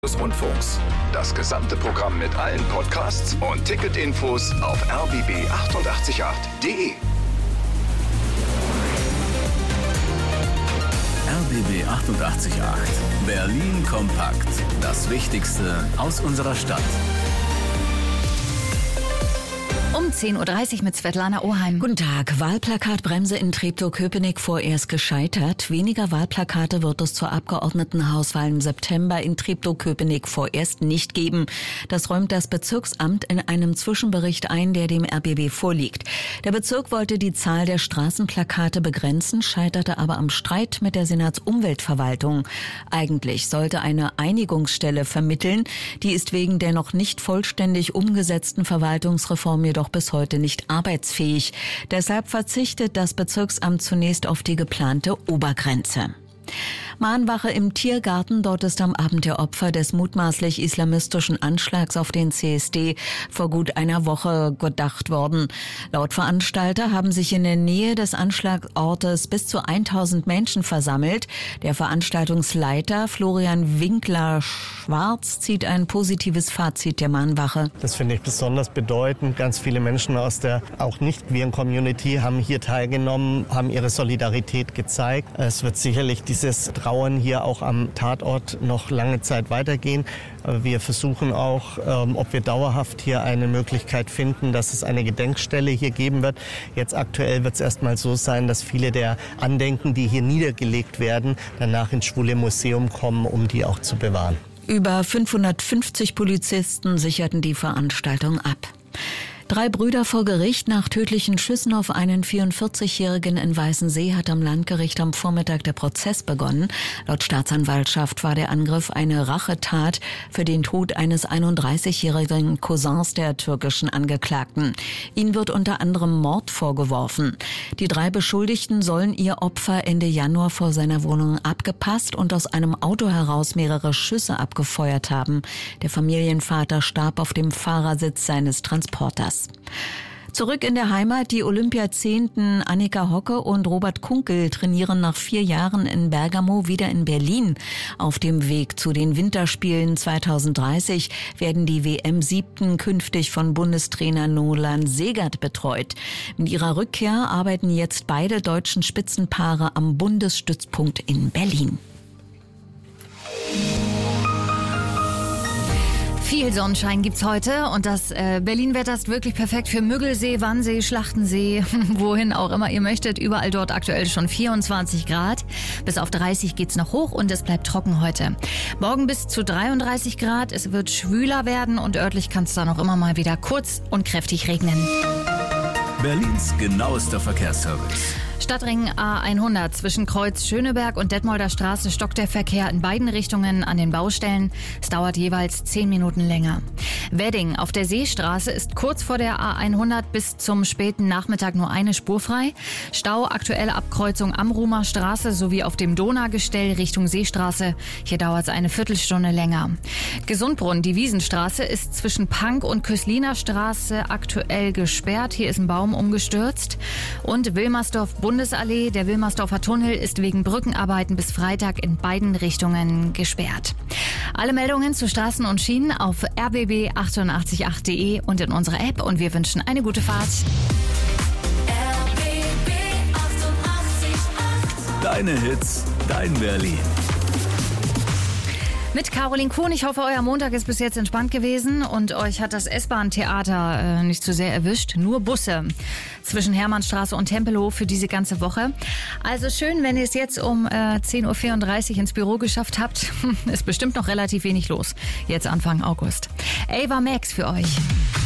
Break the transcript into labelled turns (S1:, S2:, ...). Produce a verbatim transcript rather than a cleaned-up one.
S1: Bundesrundfunks. Das gesamte Programm mit allen Podcasts und Ticketinfos auf r b b achtundachtzig acht punkt d e. R B B achtundachtzig Komma acht. Berlin kompakt. Das Wichtigste aus unserer Stadt.
S2: Um zehn Uhr dreißig mit Svetlana Oheim.
S3: Guten Tag. Wahlplakatbremse in Treptow-Köpenick vorerst gescheitert. Weniger Wahlplakate wird es zur Abgeordnetenhauswahl im September in Treptow-Köpenick vorerst nicht geben. Das räumt das Bezirksamt in einem Zwischenbericht ein, der dem R B B vorliegt. Der Bezirk wollte die Zahl der Straßenplakate begrenzen, scheiterte aber am Streit mit der Senatsumweltverwaltung. Eigentlich sollte eine Einigungsstelle vermitteln. Die ist wegen der noch nicht vollständig umgesetzten Verwaltungsreform jedoch bis heute nicht arbeitsfähig. Deshalb verzichtet das Bezirksamt zunächst auf die geplante Obergrenze. Mahnwache im Tiergarten. Dort ist am Abend der Opfer des mutmaßlich islamistischen Anschlags auf den C S D vor gut einer Woche gedacht worden. Laut Veranstalter haben sich in der Nähe des Anschlagsortes bis zu tausend Menschen versammelt. Der Veranstaltungsleiter Florian Winkler-Schwarz zieht ein positives Fazit der Mahnwache.
S4: Das finde ich besonders bedeutend. Ganz viele Menschen aus der auch nicht queeren Community haben hier teilgenommen, haben ihre Solidarität gezeigt. Es wird sicherlich dieses Trauern hier auch am Tatort noch lange Zeit weitergehen. Wir versuchen auch, ähm, ob wir dauerhaft hier eine Möglichkeit finden, dass es eine Gedenkstelle hier geben wird. Jetzt aktuell wird es erstmal so sein, dass viele der Andenken, die hier niedergelegt werden, danach ins Schwule Museum kommen, um die auch zu bewahren.
S3: Über fünfhundertfünfzig Polizisten sicherten die Veranstaltung ab. Drei Brüder vor Gericht nach tödlichen Schüssen auf einen vierundvierzigjährigen in Weißensee hat am Landgericht am Vormittag der Prozess begonnen. Laut Staatsanwaltschaft war der Angriff eine Rachetat für den Tod eines einunddreißigjährigen Cousins der türkischen Angeklagten. Ihnen wird unter anderem Mord vorgeworfen. Die drei Beschuldigten sollen ihr Opfer Ende Januar vor seiner Wohnung abgepasst und aus einem Auto heraus mehrere Schüsse abgefeuert haben. Der Familienvater starb auf dem Fahrersitz seines Transporters. Zurück in der Heimat, die Olympiazehnten Annika Hocke und Robert Kunkel trainieren nach vier Jahren in Bergamo wieder in Berlin. Auf dem Weg zu den Winterspielen zweitausenddreißig werden die W M-Siebten künftig von Bundestrainer Nolan Segert betreut. Mit ihrer Rückkehr arbeiten jetzt beide deutschen Spitzenpaare am Bundesstützpunkt in Berlin.
S2: Viel Sonnenschein gibt's heute und das äh, Berlin-Wetter ist wirklich perfekt für Müggelsee, Wannsee, Schlachtensee, wohin auch immer ihr möchtet. Überall dort aktuell schon vierundzwanzig Grad. Bis auf dreißig geht's noch hoch und es bleibt trocken heute. Morgen bis zu dreiunddreißig Grad. Es wird schwüler werden und örtlich kann es dann auch immer mal wieder kurz und kräftig regnen.
S1: Berlins genauester Verkehrsservice.
S2: Stadtring A hundert zwischen Kreuz Schöneberg und Detmolder Straße stockt der Verkehr in beiden Richtungen an den Baustellen. Es dauert jeweils zehn Minuten länger. Wedding auf der Seestraße ist kurz vor der A hundert bis zum späten Nachmittag nur eine Spur frei. Stau aktuelle Abkreuzung Amrumer Straße sowie auf dem Donaugestell Richtung Seestraße. Hier dauert es eine Viertelstunde länger. Gesundbrunn, die Wiesenstraße, ist zwischen Pank und Kösliner Straße aktuell gesperrt. Hier ist ein Baum umgestürzt. Und Wilmersdorf Bundesallee, der Wilmersdorfer Tunnel ist wegen Brückenarbeiten bis Freitag in beiden Richtungen gesperrt. Alle Meldungen zu Straßen und Schienen auf r b b achtundachtzig Komma acht punkt d e und in unserer App und wir wünschen eine gute Fahrt.
S5: R B B achtundachtzig Komma acht.
S1: Deine Hits, dein Berlin.
S2: Mit Caroline Kuhn. Ich hoffe, euer Montag ist bis jetzt entspannt gewesen und euch hat das S-Bahn-Theater äh, nicht zu sehr erwischt. Nur Busse zwischen Hermannstraße und Tempelhof für diese ganze Woche. Also schön, wenn ihr es jetzt um äh, zehn Uhr vierunddreißig ins Büro geschafft habt. Ist bestimmt noch relativ wenig los. Jetzt Anfang August. Ava Max für euch.